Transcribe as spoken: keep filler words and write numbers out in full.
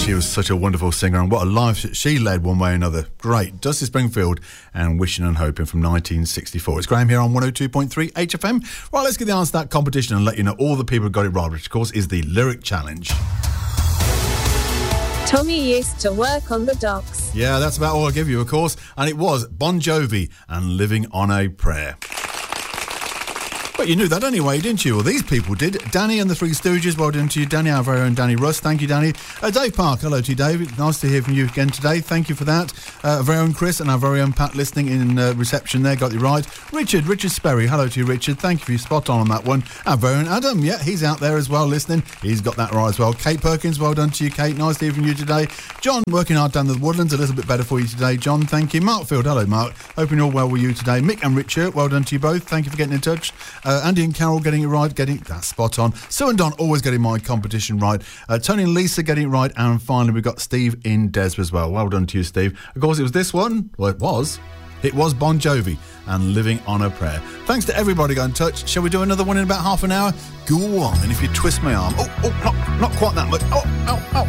She was such a wonderful singer, and what a life she led one way or another. Great. Dusty Springfield and Wishing and Hoping from nineteen sixty-four. It's Graham here on one oh two point three H F M. Right, let's get the answer to that competition and let you know all the people who got it right, which of course is the Lyric Challenge. Tommy used to work on the docks. Yeah, that's about all I'll give you, of course. And it was Bon Jovi and Living on a Prayer. But you knew that anyway, didn't you? Well, these people did. Danny and the Three Stooges, well done to you, Danny, our very own Danny Russ. Thank you, Danny. Uh, Dave Park, hello to you, Dave. Nice to hear from you again today. Thank you for that. Uh, our very own Chris and our very own Pat listening in uh, reception there, got you right. Richard, Richard Sperry, hello to you, Richard. Thank you for your spot on on that one. Our very own Adam, yeah, he's out there as well listening. He's got that right as well. Kate Perkins, well done to you, Kate. Nice to hear from you today. John, working hard down the Woodlands, a little bit better for you today, John. Thank you. Mark Field, hello, Mark. Hoping you're well with you today. Mick and Richard, well done to you both. Thank you for getting in touch. Uh, Andy and Carol, getting it right, getting that spot on. Sue and Don always getting my competition right. Uh, Tony and Lisa getting it right, and finally we've got Steve in Des as well. Well done to you, Steve. Of course, it was this one. Well, it was. It was Bon Jovi and Living on a Prayer. Thanks to everybody got in touch. Shall we do another one in about half an hour? Go on, and if you twist my arm, oh, oh, not, not quite that much. Oh, oh, oh.